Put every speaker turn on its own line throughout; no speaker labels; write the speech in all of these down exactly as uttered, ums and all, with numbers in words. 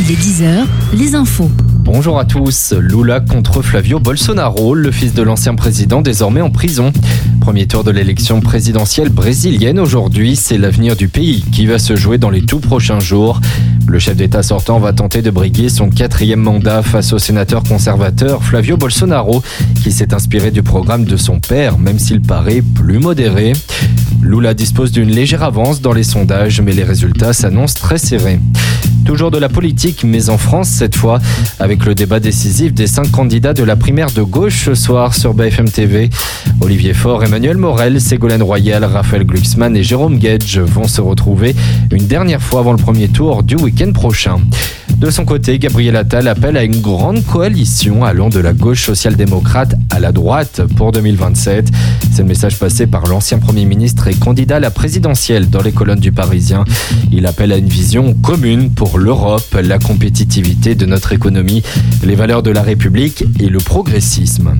Il est dix heures, les infos.
Bonjour à tous. Lula contre Flavio Bolsonaro, le fils de l'ancien président désormais en prison. Premier tour de l'élection présidentielle brésilienne aujourd'hui, c'est l'avenir du pays qui va se jouer dans les tout prochains jours. Le chef d'État sortant va tenter de briguer son quatrième mandat face au sénateur conservateur Flavio Bolsonaro, qui s'est inspiré du programme de son père, même s'il paraît plus modéré. Lula dispose d'une légère avance dans les sondages, mais les résultats s'annoncent très serrés. Toujours de la politique, mais en France cette fois, avec le débat décisif des cinq candidats de la primaire de gauche ce soir sur B F M T V. Olivier Faure, Emmanuel Morel, Ségolène Royal, Raphaël Glucksmann et Jérôme Guedj vont se retrouver une dernière fois avant le premier tour du week-end prochain. De son côté, Gabriel Attal appelle à une grande coalition allant de la gauche social-démocrate à la droite pour deux mille vingt-sept. C'est le message passé par l'ancien Premier ministre et candidat à la présidentielle dans les colonnes du Parisien. Il appelle à une vision commune pour l'Europe, la compétitivité de notre économie, les valeurs de la République et le progressisme.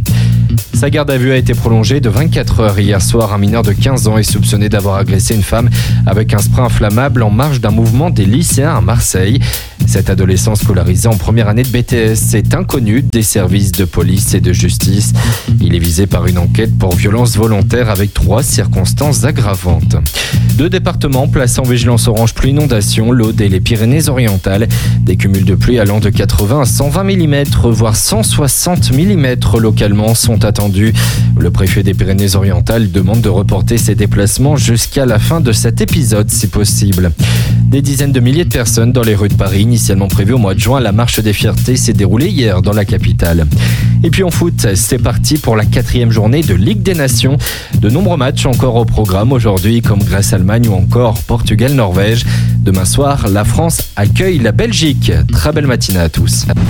Sa garde à vue a été prolongée de vingt-quatre heures hier soir. Un mineur de quinze ans est soupçonné d'avoir agressé une femme avec un spray inflammable en marge d'un mouvement des lycéens à Marseille. Cet adolescent scolarisé en première année de B T S est inconnu des services de police et de justice. Il est visé par une enquête pour violence volontaire avec trois circonstances aggravantes. Deux départements placés en vigilance orange pluie inondation, l'Aude et les Pyrénées-Orientales. Des cumuls de pluie allant de quatre-vingts à cent vingt millimètres, voire cent soixante millimètres localement sont attendus. Le préfet des Pyrénées-Orientales demande de reporter ses déplacements jusqu'à la fin de cet épisode si possible. Des dizaines de milliers de personnes dans les rues de Paris, initialement prévues au mois de juin, la marche des fiertés s'est déroulée hier dans la capitale. Et puis en foot, c'est parti pour la quatrième journée de Ligue des Nations. De nombreux matchs encore au programme aujourd'hui, comme Grèce-Allemagne ou encore Portugal-Norvège. Demain soir, la France accueille la Belgique. Très belle matinée à tous.